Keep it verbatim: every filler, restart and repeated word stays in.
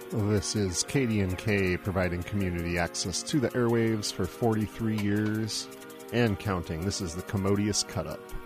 This is K D N K providing community access to the airwaves for forty-three years and counting. This is the Commodious Cut Up.